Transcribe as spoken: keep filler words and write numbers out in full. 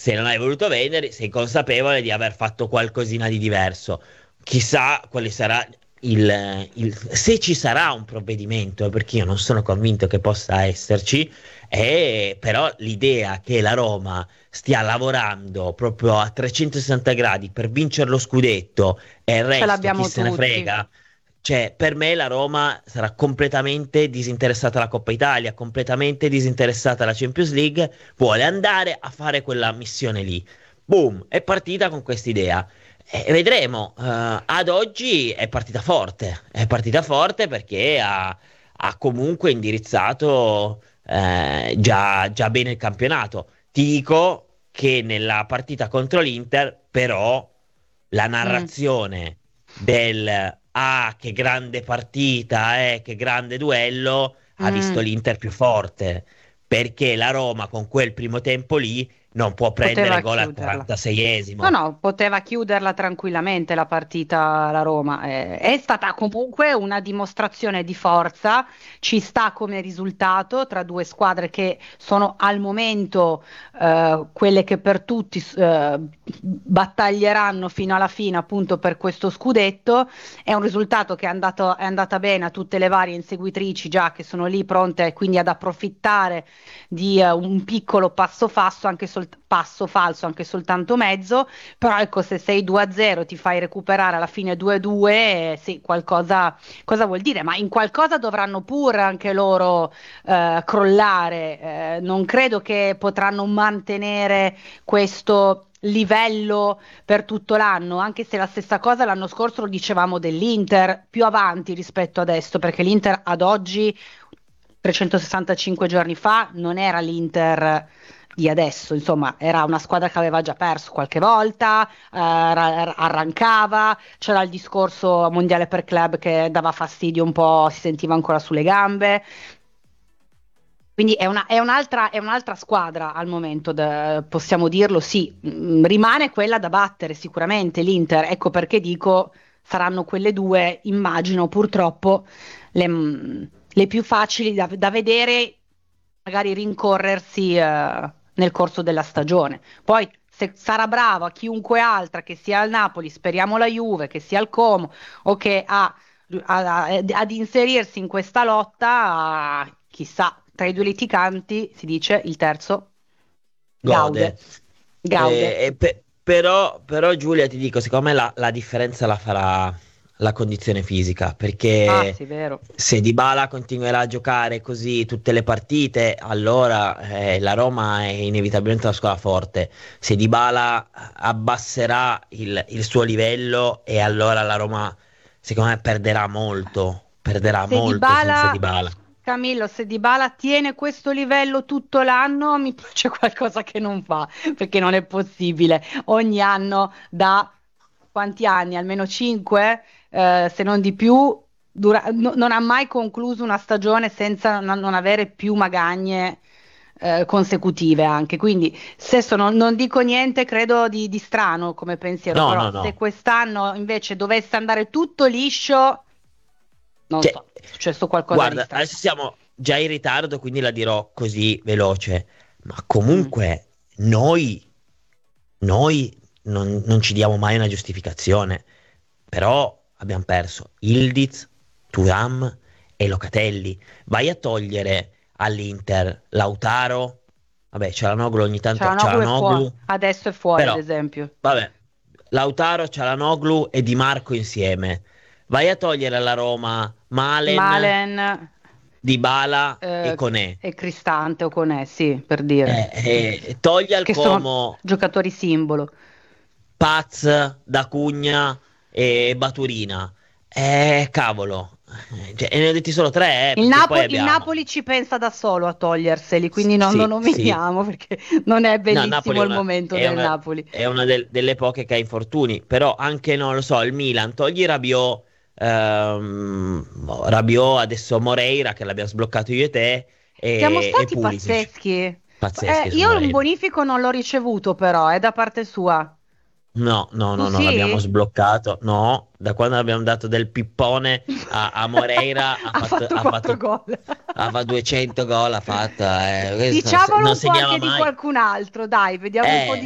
se non hai voluto vendere, sei consapevole di aver fatto qualcosina di diverso. Chissà quale sarà il, il- se ci sarà un provvedimento, perché io non sono convinto che possa esserci, e però l'idea che la Roma stia lavorando proprio a trecentosessanta gradi per vincere lo scudetto e il Ce resto chi l'abbiamo se ne tutti. frega. Cioè, per me la Roma sarà completamente disinteressata alla Coppa Italia, completamente disinteressata alla Champions League, vuole andare a fare quella missione lì. Boom, è partita con quest'idea. E vedremo, eh, ad oggi è partita forte, è partita forte perché ha, ha comunque indirizzato eh, già, già bene il campionato. Ti dico che nella partita contro l'Inter, però, la Mm, narrazione del ah, che grande partita, eh, che grande duello, ha visto mm. l'Inter più forte, perché la Roma con quel primo tempo lì non può prendere Poteva gol al chiuderla. No, quarantaseiesimo. no, poteva chiuderla tranquillamente la partita la Roma. Eh, è stata comunque una dimostrazione di forza, ci sta come risultato tra due squadre che sono al momento eh, quelle che per tutti eh, battaglieranno fino alla fine appunto per questo scudetto. È un risultato che è andato, è andata bene a tutte le varie inseguitrici già che sono lì pronte quindi ad approfittare di eh, un piccolo passo falso, anche sol- passo falso, anche soltanto mezzo, però ecco, se sei due a zero ti fai recuperare alla fine due a due, eh, sì, qualcosa cosa vuol dire? Ma in qualcosa dovranno pure anche loro eh, crollare. Eh, non credo che potranno mantenere questo livello per tutto l'anno, anche se la stessa cosa l'anno scorso lo dicevamo dell'Inter, più avanti rispetto adesso, perché l'Inter ad oggi trecentosessantacinque giorni fa non era l'Inter di adesso, insomma, era una squadra che aveva già perso qualche volta, eh, ra- arrancava, c'era il discorso mondiale per club che dava fastidio un po', si sentiva ancora sulle gambe. Quindi è una- è un'altra, è un'altra squadra al momento, da- possiamo dirlo, sì. Mm, rimane quella da battere sicuramente l'Inter, ecco perché dico saranno quelle due, immagino purtroppo, le, mm, le più facili da, da vedere, magari rincorrersi eh, nel corso della stagione. Poi se sarà brava chiunque altra, che sia al Napoli, speriamo la Juve, che sia al Como o che ha a- a- ad inserirsi in questa lotta, chissà, tra i due litiganti si dice il terzo Gode. gaude, gaude. Eh, e pe- però, però Giulia ti dico, secondo me la, la differenza la farà la condizione fisica, Ah, perché sì, vero. se Dybala continuerà a giocare così tutte le partite, allora eh, la Roma è inevitabilmente una squadra forte. Se Dybala abbasserà il, il suo livello, e allora la Roma, secondo me, perderà molto, perderà Se molto senza Dybala, Dybala. Camillo, se Dybala tiene questo livello tutto l'anno, mi c'è qualcosa che non va, perché non è possibile. Ogni anno da quanti anni? Almeno cinque, eh, se non di più, dura- no- non ha mai concluso una stagione senza non non avere più magagne. Eh, consecutive anche, quindi se sono, non dico niente, credo di, di strano come pensiero, No, però no, se no. quest'anno invece dovesse andare tutto liscio, non Cioè, so, è successo qualcosa di guarda, strano. adesso siamo già in ritardo, quindi la dirò così veloce. Ma Mm. comunque noi, noi non, non ci diamo mai una giustificazione. Però abbiamo perso Ildiz, Thuram e Locatelli. Vai a togliere all'Inter Lautaro. Vabbè, Cialanoglu ogni tanto, Cialanoglu è fuori, Cialanoglu, adesso è fuori, ad però, esempio. vabbè, Lautaro, Cialanoglu e Di Marco insieme. Vai a togliere alla Roma Malen, Malen Dybala e eh, Koné. e Cristante o Conè, sì, per dire, Eh, eh, togli al che sono Como giocatori simbolo. Paz, D'Acugna e Baturina. Eh, cavolo. Eh, cioè, e ne ho detti solo tre, eh, Il, perché poi Napo- il abbiamo... Napoli ci pensa da solo a toglierseli, S- quindi non lo Sì, sì. nominiamo perché non è No, Napoli bellissimo è il una, momento è del una- Napoli. è una del- delle poche che ha infortuni, però anche, non lo so, il Milan, togli Rabiot, ehm, boh, Rabiot, adesso Moreira, che l'abbiamo sbloccato io e te, Siamo e, e stati Pulisic. pazzeschi. Eh, Pazzeschi su io un Moreira. bonifico non l'ho ricevuto però, è da parte sua. No, no, Tu no, no, l'abbiamo sì? sbloccato. No, da quando abbiamo dato del pippone a, a Moreira ha Ha fatto, fatto ha quattro fatto, gol. ha fatto duecento gol, ha fatto, eh, questo se- Diciamolo non un po' segnava anche di mai. qualcun altro, dai, vediamo un po' Eh, di